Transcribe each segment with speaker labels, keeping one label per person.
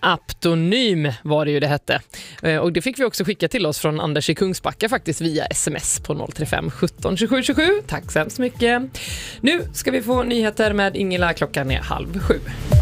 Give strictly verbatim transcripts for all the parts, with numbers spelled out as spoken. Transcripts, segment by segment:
Speaker 1: Aptonym var det ju det hette. Och det fick vi också skicka till oss från Anders i Kungsbacka faktiskt via sms på noll tre fem sjutton tjugosju tjugosju. Tack så hemskt mycket. Nu ska vi få nyheter med Ingela. Klockan är halv sju.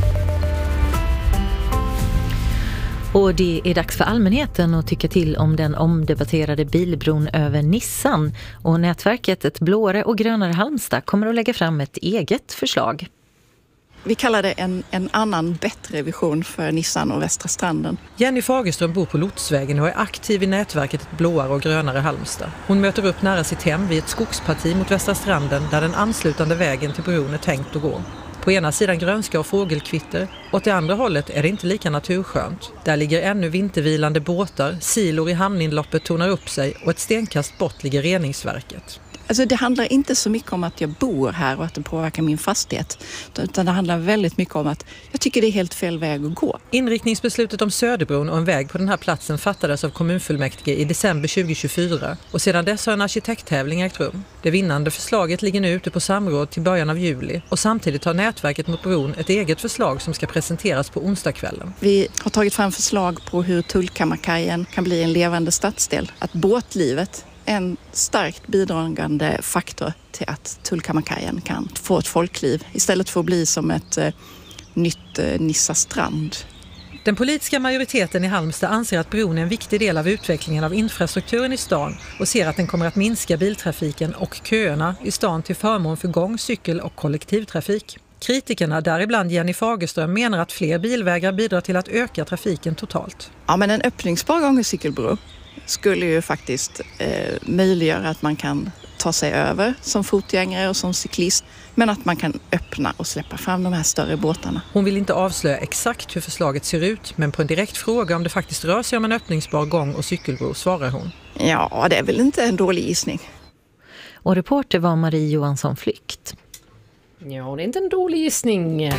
Speaker 2: Och det är dags för allmänheten att tycka till om den omdebatterade bilbron över Nissan. Och nätverket Ett blåare och grönare Halmstad kommer att lägga fram ett eget förslag.
Speaker 3: Vi kallar det en, en annan bättre vision för Nissan och Västra Stranden.
Speaker 4: Jenny Fagerström bor på Lotsvägen och är aktiv i nätverket Ett blåare och grönare Halmstad. Hon möter upp nära sitt hem vid ett skogsparti mot Västra Stranden där den anslutande vägen till bron är tänkt att gå. På ena sidan grönska och fågelkvitter, och till andra hållet är det inte lika naturskönt. Där ligger ännu vintervilande båtar, silor i hamninloppet tonar upp sig och ett stenkast bort ligger reningsverket.
Speaker 3: Alltså det handlar inte så mycket om att jag bor här och att det påverkar min fastighet, utan det handlar väldigt mycket om att jag tycker det är helt fel väg att gå.
Speaker 4: Inriktningsbeslutet om Söderbron och en väg på den här platsen fattades av kommunfullmäktige i december tjugohundratjugofyra och sedan dess har en arkitekttävling ägt rum. Det vinnande förslaget ligger nu ute på samråd till början av juli och samtidigt har nätverket mot bron ett eget förslag som ska presenteras på onsdagskvällen.
Speaker 3: Vi har tagit fram förslag på hur Tullkammarkajen kan bli en levande stadsdel, att båtlivet en starkt bidragande faktor till att Tullkammarkajen kan få ett folkliv istället för att bli som ett eh, nytt eh, Nissa strand.
Speaker 4: Den politiska majoriteten i Halmstad anser att bron är en viktig del av utvecklingen av infrastrukturen i stan och ser att den kommer att minska biltrafiken och köerna i stan till förmån för gång-, cykel- och kollektivtrafik. Kritikerna, däribland Jenny Fagerström, menar att fler bilvägar bidrar till att öka trafiken totalt.
Speaker 3: Ja, men en öppningsbar gång- och cykelbro skulle ju faktiskt eh, möjliggöra att man kan ta sig över som fotgängare och som cyklist, men att man kan öppna och släppa fram de här större båtarna.
Speaker 4: Hon vill inte avslöja exakt hur förslaget ser ut, men på en direkt fråga om det faktiskt rör sig om en öppningsbar gång- och cykelbro svarar hon.
Speaker 3: Ja, det är väl inte en dålig gissning.
Speaker 2: Och reporter var Marie Johansson Flykt.
Speaker 1: Ja, det är inte en dålig gissning.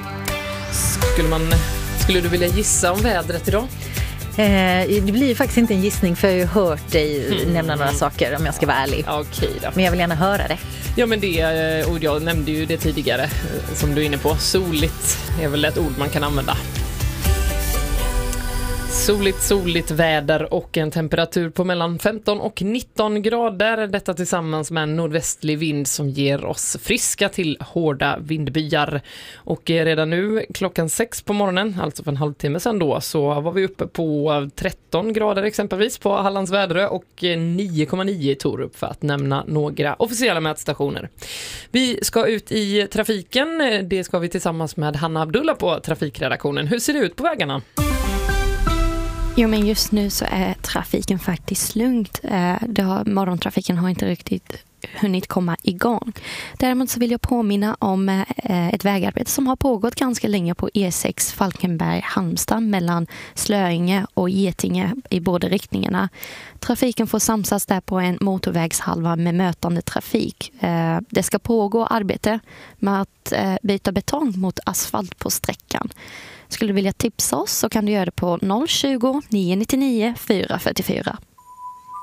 Speaker 1: Skulle, man, skulle du vilja gissa om vädret idag?
Speaker 2: Eh, det blir ju faktiskt inte en gissning för jag har hört dig
Speaker 1: mm.
Speaker 2: nämna några saker om jag ska vara ärlig.
Speaker 1: Okej då.
Speaker 2: Men jag vill gärna höra det.
Speaker 1: Ja, men det, och jag nämnde ju det tidigare som du är inne på. Soligt är väl ett ord man kan använda. Soligt, soligt väder och en temperatur på mellan femton och nitton grader. Detta tillsammans med en nordvästlig vind som ger oss friska till hårda vindbyar. Och redan nu klockan sex på morgonen, alltså för en halvtimme sedan då, så var vi uppe på tretton grader exempelvis på Hallands Väderö och nio komma nio i Torup för att nämna några officiella mätstationer. Vi ska ut i trafiken. Det ska vi tillsammans med Hanna Abdullah på trafikredaktionen. Hur ser det ut på vägarna?
Speaker 5: Jo, men just nu så är trafiken faktiskt lugnt. Det har, morgontrafiken har inte riktigt hunnit komma igång. Däremot så vill jag påminna om ett vägarbete som har pågått ganska länge på E sex Falkenberg-Halmstad mellan Slöinge och Getinge i båda riktningarna. Trafiken får samsas där på en motorvägshalva med mötande trafik. Det ska pågå arbete med att byta betong mot asfalt på sträckan. Skulle du vilja tipsa oss så kan du göra det på noll tjugo, nio nittionio, fyra fyrtiofyra.